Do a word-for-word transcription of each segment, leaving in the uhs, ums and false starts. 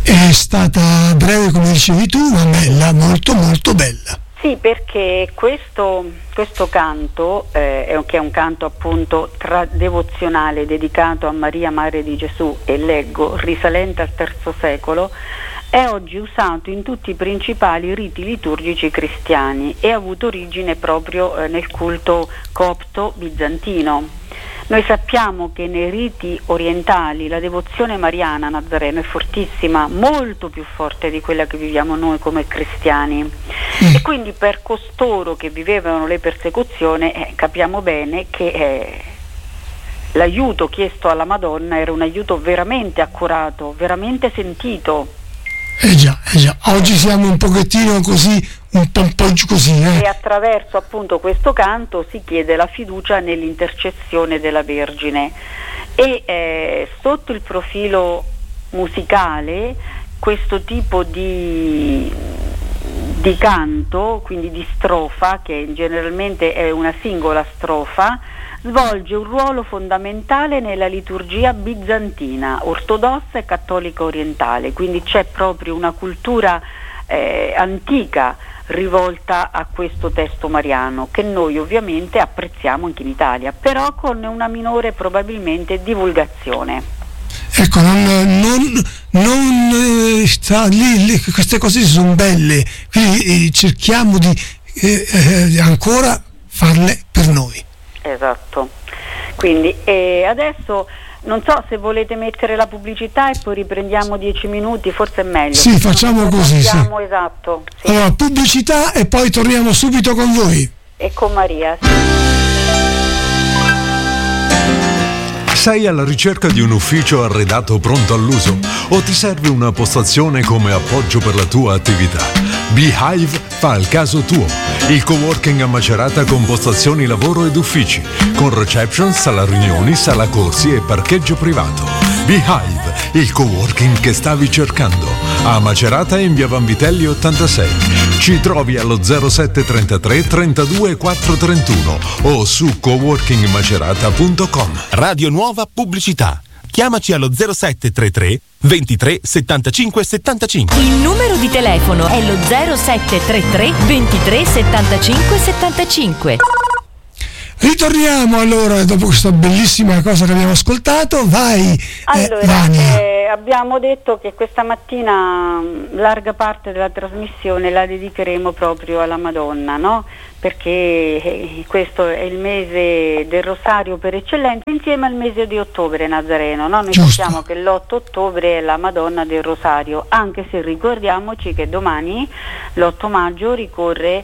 È stata breve, come dicevi tu, ma bella, molto molto bella. Sì, perché questo, questo canto, eh, è, che è un canto appunto tra, devozionale dedicato a Maria Madre di Gesù, e leggo, risalente al terzo secolo, è oggi usato in tutti i principali riti liturgici cristiani e ha avuto origine proprio eh, nel culto copto bizantino. Noi sappiamo che nei riti orientali la devozione mariana a Nazareno è fortissima, molto più forte di quella che viviamo noi come cristiani. Mm. E quindi per costoro che vivevano le persecuzioni eh, capiamo bene che eh, l'aiuto chiesto alla Madonna era un aiuto veramente accurato, veramente sentito. Eh già, eh già, oggi siamo un pochettino così, un po', un po' così, eh. E attraverso appunto questo canto si chiede la fiducia nell'intercessione della Vergine. E eh, sotto il profilo musicale questo tipo di, di canto, quindi di strofa, che generalmente è una singola strofa, svolge un ruolo fondamentale nella liturgia bizantina, ortodossa e cattolica orientale, quindi c'è proprio una cultura eh, antica rivolta a questo testo mariano, che noi ovviamente apprezziamo anche in Italia, però con una minore probabilmente divulgazione. Ecco, non, non, non sta lì, lì, queste cose sono belle, quindi eh, cerchiamo di eh, eh, ancora farle per noi. Esatto, quindi e adesso non so se volete mettere la pubblicità e poi riprendiamo dieci minuti, forse è meglio. Sì, facciamo così. Sì. Esatto. Sì. Allora, pubblicità e poi torniamo subito con voi. E con Maria. Sì. Sei alla ricerca di un ufficio arredato pronto all'uso o ti serve una postazione come appoggio per la tua attività? Beehive fa il caso tuo. Il coworking a Macerata con postazioni lavoro ed uffici, con reception, sala riunioni, sala corsi e parcheggio privato. Beehive, il coworking che stavi cercando. A Macerata in via Vanvitelli ottantasei. Ci trovi allo zero sette trentatré trentadue quattro trentuno o su coworking macerata punto com. Radio Nuova Pubblicità. Chiamaci allo zero sette trentatré ventitré settantacinque settantacinque. Il numero di telefono è lo zero sette trentatré ventitré settantacinque settantacinque. Ritorniamo allora dopo questa bellissima cosa che abbiamo ascoltato. Vai, allora, eh, Vania. Eh, abbiamo detto che questa mattina larga parte della trasmissione la dedicheremo proprio alla Madonna, no? Perché eh, questo è il mese del Rosario per eccellenza, insieme al mese di ottobre nazareno, no? Noi Giusto. sappiamo che l'otto ottobre è la Madonna del Rosario, anche se ricordiamoci che domani, l'otto maggio, ricorre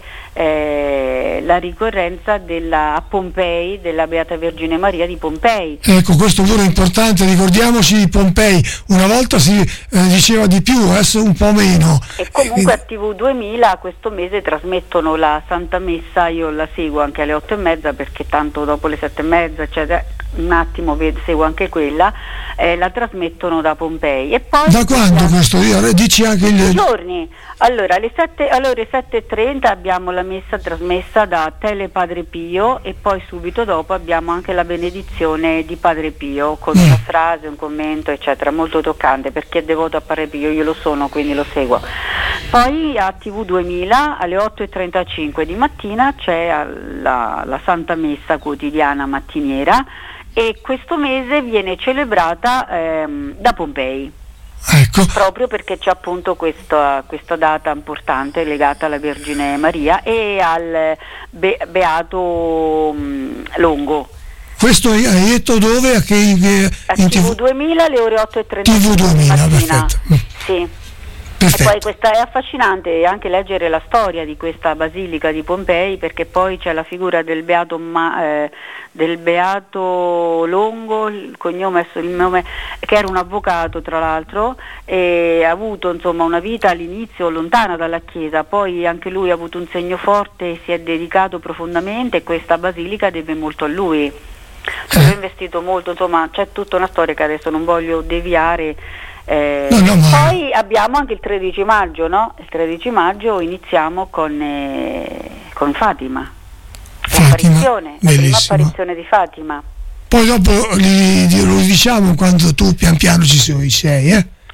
eh, la ricorrenza della, a Pompei della Beata Vergine Maria di Pompei. Ecco, questo pure è importante, ricordiamoci di Pompei. Una volta si eh, diceva di più, adesso un po' meno. E comunque a tivù duemila questo mese trasmettono la Santa Messa, io la seguo anche alle otto e mezza perché tanto dopo le sette e mezza eccetera, un attimo vedo, seguo anche quella, eh, la trasmettono da Pompei. E poi da quando la... questo? Dici anche il... giorni. Allora alle sette, allora sette e trenta abbiamo la messa trasmessa da Tele Padre Pio e poi subito dopo abbiamo anche la benedizione di Padre Pio con mm. una frase, un commento eccetera, molto toccante per chi è devoto a Padre Pio, io lo sono quindi lo seguo. Poi a tivù duemila alle otto e trentacinque di mattina c'è la, la Santa Messa quotidiana mattiniera e questo mese viene celebrata ehm, da Pompei. Ecco. Proprio perché c'è appunto questa, questa data importante legata alla Vergine Maria e al Be- Beato mh, Longo. Questo hai detto dove? A, che, in, a in tivù duemila alle ore otto e trentacinque tivù duemila, mattina. Perfetto. Sì. Perfetto. E poi questa è affascinante anche leggere la storia di questa basilica di Pompei, perché poi c'è la figura del Beato Ma, eh, del Beato Longo, il cognome, il nome, che era un avvocato tra l'altro e ha avuto insomma una vita all'inizio lontana dalla Chiesa, poi anche lui ha avuto un segno forte e si è dedicato profondamente e questa basilica deve molto a lui. Ci ha investito molto, insomma c'è tutta una storia che adesso non voglio deviare. Eh, no, no, ma... Poi abbiamo anche il tredici maggio, no? Il tredici maggio iniziamo con, eh, con Fatima, Fatima, l'apparizione, la prima apparizione di Fatima. Poi dopo li, li, lo diciamo quando tu pian piano ci sei, eh?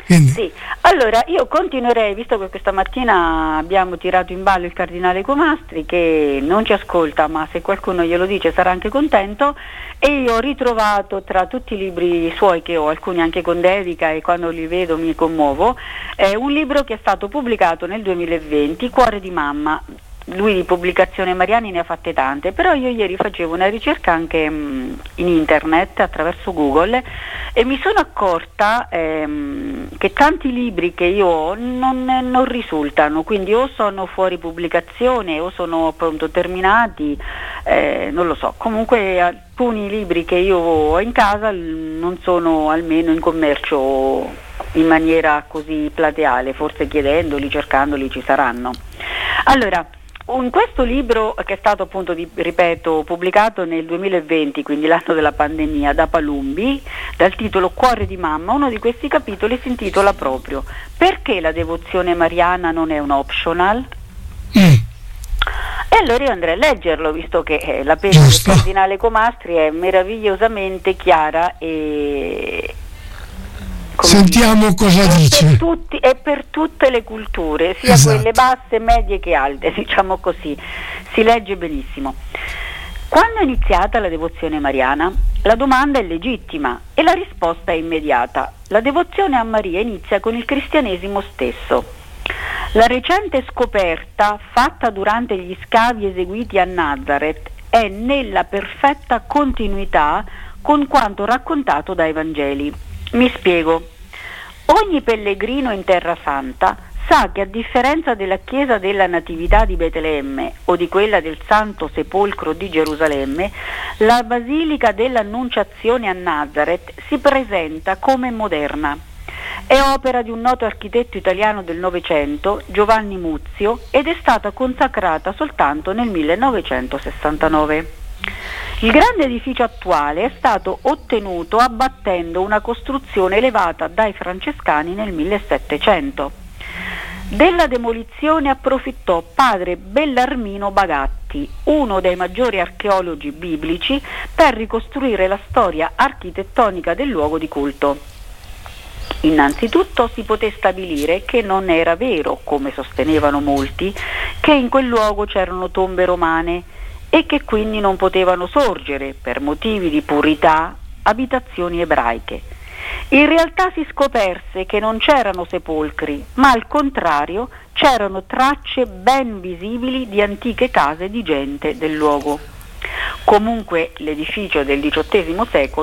Quindi. Sì, allora io continuerei, visto che questa mattina abbiamo tirato in ballo il cardinale Comastri, che non ci ascolta, ma se qualcuno glielo dice sarà anche contento, e io ho ritrovato tra tutti i libri suoi, che ho alcuni anche con dedica e quando li vedo mi commuovo, eh, un libro che è stato pubblicato nel duemilaventi, Cuore di mamma. Lui di pubblicazione Mariani ne ha fatte tante, però io ieri facevo una ricerca anche mh, in internet attraverso Google e mi sono accorta ehm, che tanti libri che io ho non, non risultano, quindi o sono fuori pubblicazione o sono appunto terminati, eh, non lo so, comunque alcuni libri che io ho in casa non sono almeno in commercio in maniera così plateale, forse chiedendoli, cercandoli ci saranno. Allora, in questo libro, che è stato appunto, di, ripeto, pubblicato nel duemilaventi, quindi l'anno della pandemia, da Palumbi, dal titolo Cuore di mamma, uno di questi capitoli si intitola proprio Perché la devozione mariana non è un optional? Mm. E allora io andrei a leggerlo, visto che eh, la pena del cardinale Comastri è meravigliosamente chiara e... Sentiamo dire, cosa è dice. Per tutti, è per tutte le culture, sia esatto. quelle basse, medie che alte, diciamo così. Si legge benissimo. Quando è iniziata la devozione mariana? La domanda è legittima e la risposta è immediata. La devozione a Maria inizia con il cristianesimo stesso. La recente scoperta fatta durante gli scavi eseguiti a Nazareth è nella perfetta continuità con quanto raccontato dai Vangeli. Mi spiego. Ogni pellegrino in Terra Santa sa che, a differenza della chiesa della Natività di Betlemme o di quella del Santo Sepolcro di Gerusalemme, la Basilica dell'Annunciazione a Nazareth si presenta come moderna. È opera di un noto architetto italiano del Novecento, Giovanni Muzio, ed è stata consacrata soltanto nel millenovecentosessantanove. Il grande edificio attuale è stato ottenuto abbattendo una costruzione elevata dai francescani nel millesettecento. Della demolizione approfittò padre Bellarmino Bagatti, uno dei maggiori archeologi biblici, per ricostruire la storia architettonica del luogo di culto. Innanzitutto si poté stabilire che non era vero, come sostenevano molti, che in quel luogo c'erano tombe romane e che quindi non potevano sorgere, per motivi di purità, abitazioni ebraiche. In realtà si scoperse che non c'erano sepolcri, ma al contrario c'erano tracce ben visibili di antiche case di gente del luogo. Comunque l'edificio del diciottesimo secolo